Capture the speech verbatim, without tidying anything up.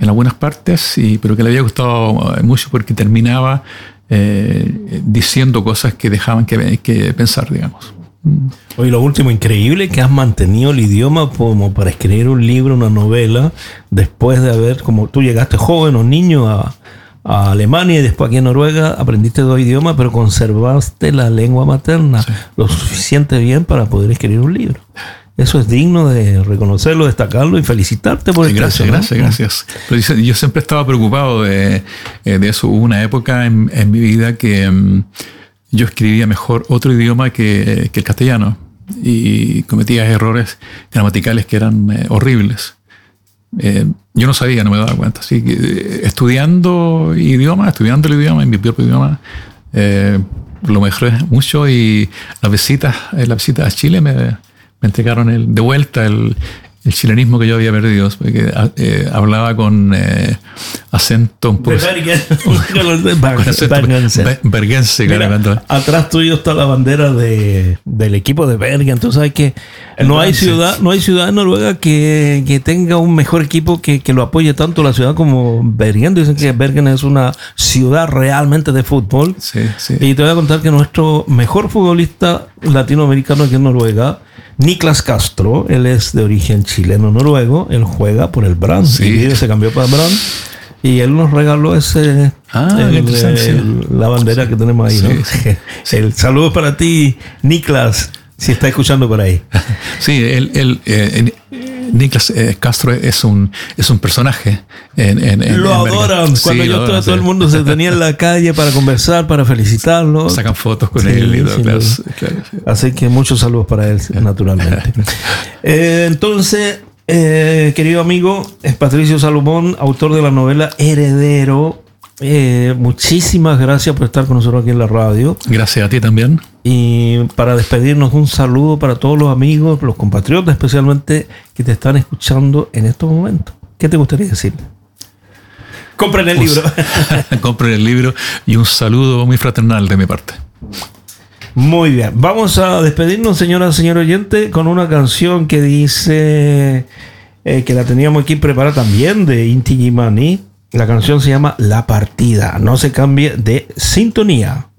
en algunas partes, y, pero que le había gustado mucho porque terminaba eh, diciendo cosas que dejaban que, que pensar, digamos. Oye, lo último, increíble que has mantenido el idioma como para escribir un libro, una novela, después de haber, como tú llegaste joven o niño a, a Alemania y después aquí en Noruega, aprendiste dos idiomas, pero conservaste la lengua materna sí. lo suficiente bien para poder escribir un libro. Eso es digno de reconocerlo, destacarlo y felicitarte por sí, el Gracias, caso, ¿no? gracias, gracias. Pero yo, yo siempre estaba preocupado de, de eso. Hubo una época en, en mi vida que um, yo escribía mejor otro idioma que, que el castellano y cometía errores gramaticales que eran eh, horribles. Eh, yo no sabía, no me daba cuenta. Así que eh, estudiando idioma, estudiando el idioma, en mi propio idioma, eh, lo mejoré mucho y las visitas, eh, las visitas a Chile me... me entregaron el, de vuelta el, el chilenismo que yo había perdido, porque eh, hablaba con eh, acento un poco... bergense. Mira, atrás tuyo está la bandera de, del equipo de Bergen. Tú sabes que no hay ciudad, no hay ciudad en Noruega que, que tenga un mejor equipo que, que lo apoye tanto la ciudad como Bergen. Dicen que Bergen es una ciudad realmente de fútbol. Sí, sí. Y te voy a contar que nuestro mejor futbolista latinoamericano aquí en Noruega, Niklas Castro, él es de origen chileno-noruego, él juega por el Brann, sí. y se cambió para Brann, y él nos regaló ese ah, el, el, la bandera sí. que tenemos ahí, ¿no? Sí, sí. El saludo para ti, Niklas, si está escuchando por ahí. Sí, él, él eh, Niklas eh, Castro es un, es un personaje. En, en, en, lo en adoran. Sí, Cuando yo lo adoran, todo, todo sí. el mundo se tenía en la calle para conversar, para felicitarlo. Sacan fotos con sí, él. Y todo, sí, claro, sí. Claro, sí. Así que muchos saludos para él, naturalmente. eh, entonces, eh, querido amigo, es Patricio Salomón, autor de la novela Heredero. Eh, muchísimas gracias por estar con nosotros aquí en la radio. Gracias a ti también. Y para despedirnos, un saludo para todos los amigos, los compatriotas especialmente, que te están escuchando en estos momentos. ¿Qué te gustaría decir? Compren el un, libro. Compren el libro y un saludo muy fraternal de mi parte. Muy bien. Vamos a despedirnos, señora, señor oyente, con una canción que dice eh, que la teníamos aquí preparada también, de Inti Illimani. La canción se llama La Partida. No se cambie de sintonía.